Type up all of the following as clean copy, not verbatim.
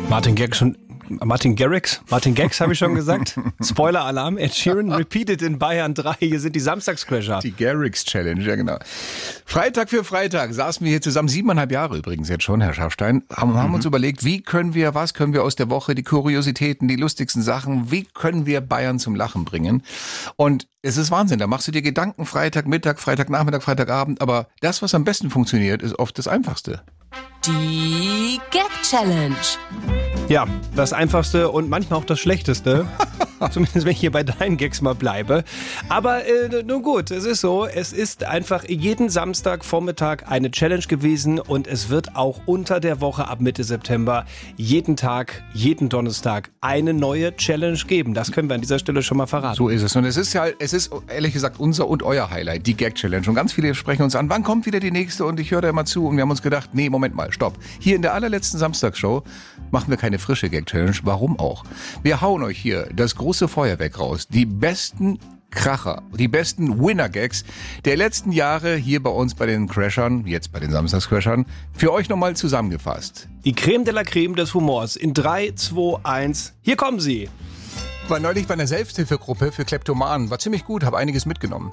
Martin Garrix habe ich schon gesagt. Spoiler-Alarm, Ed Sheeran repeated in Bayern 3. Hier sind die Samstagscrasher. Die Garrix-Challenge, ja genau. Freitag für Freitag saßen wir hier zusammen, 7,5 Jahre übrigens jetzt schon, Herr Schafstein, haben uns überlegt, was können wir aus der Woche, die Kuriositäten, die lustigsten Sachen, wie können wir Bayern zum Lachen bringen? Und es ist Wahnsinn, da machst du dir Gedanken Freitagmittag, Freitagnachmittag, Freitagabend, aber das, was am besten funktioniert, ist oft das Einfachste. Die Gag-Challenge. Ja, das Einfachste und manchmal auch das Schlechteste. Zumindest wenn ich hier bei deinen Gags mal bleibe. Aber nun gut, es ist so. Es ist einfach jeden Samstagvormittag eine Challenge gewesen und es wird auch unter der Woche ab Mitte September jeden Tag, jeden Donnerstag eine neue Challenge geben. Das können wir an dieser Stelle schon mal verraten. So ist es. Und es ist ehrlich gesagt unser und euer Highlight, die Gag-Challenge. Und ganz viele sprechen uns an, wann kommt wieder die nächste? Und ich höre da immer zu und wir haben uns gedacht, nee, Moment mal, stopp. Hier in der allerletzten Samstagsshow machen wir keine frische Gag-Challenge. Warum auch? Wir hauen euch hier das große Feuerwerk raus. Die besten Kracher, die besten Winner-Gags der letzten Jahre hier bei uns bei den Crashern, jetzt bei den Samstagscrashern, für euch nochmal zusammengefasst. Die Creme de la Creme des Humors in 3, 2, 1. Hier kommen sie. War neulich bei einer Selbsthilfegruppe für Kleptomanen. War ziemlich gut, habe einiges mitgenommen.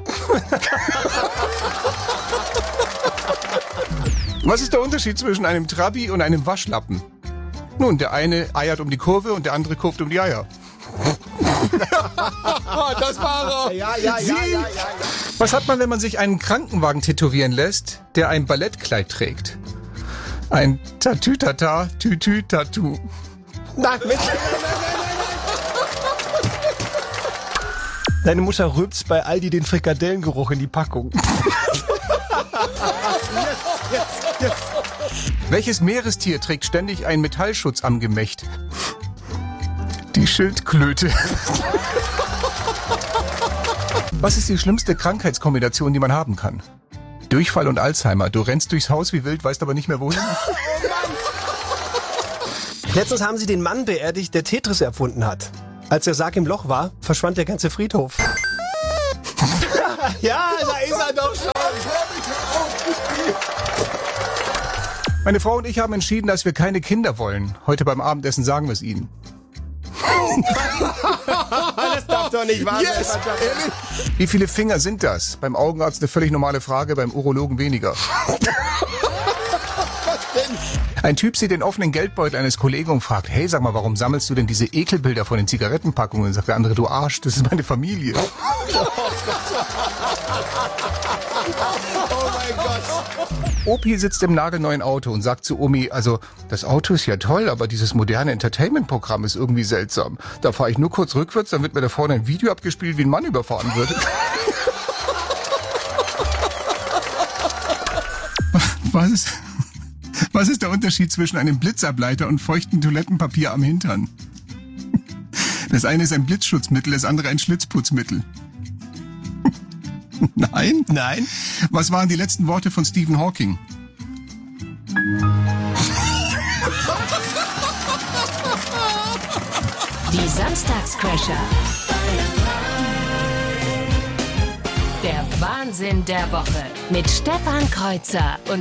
Was ist der Unterschied zwischen einem Trabi und einem Waschlappen? Nun, der eine eiert um die Kurve und der andere kurvt um die Eier. Das war er. Ja. Was hat man, wenn man sich einen Krankenwagen tätowieren lässt, der ein Ballettkleid trägt? Ein Tatütata, Tütü-Tattoo. Nein. Deine Mutter rülpst bei Aldi den Frikadellengeruch in die Packung. Jetzt. Welches Meerestier trägt ständig einen Metallschutz am Gemächt? Die Schildkröte. Was ist die schlimmste Krankheitskombination, die man haben kann? Durchfall und Alzheimer. Du rennst durchs Haus wie wild, weißt aber nicht mehr wohin. Letztens haben sie den Mann beerdigt, der Tetris erfunden hat. Als der Sarg im Loch war, verschwand der ganze Friedhof. Ja, da ist er doch schon. Meine Frau und ich haben entschieden, dass wir keine Kinder wollen. Heute beim Abendessen sagen wir es ihnen. Das darf doch nicht wahr sein. Yes, ehrlich? Wie viele Finger sind das? Beim Augenarzt eine völlig normale Frage, beim Urologen weniger. Ein Typ sieht den offenen Geldbeutel eines Kollegen und fragt, hey, sag mal, warum sammelst du denn diese Ekelbilder von den Zigarettenpackungen? Und sagt der andere, du Arsch, das ist meine Familie. Oh mein Gott. Opi sitzt im nagelneuen Auto und sagt zu Omi, also das Auto ist ja toll, aber dieses moderne Entertainment-Programm ist irgendwie seltsam. Da fahre ich nur kurz rückwärts, dann wird mir da vorne ein Video abgespielt, wie ein Mann überfahren wird. Was ist der Unterschied zwischen einem Blitzableiter und feuchtem Toilettenpapier am Hintern? Das eine ist ein Blitzschutzmittel, das andere ein Schlitzputzmittel. Nein? Nein? Was waren die letzten Worte von Stephen Hawking? Die Samstagscrasher. Der Wahnsinn der Woche mit Stefan Kreuzer und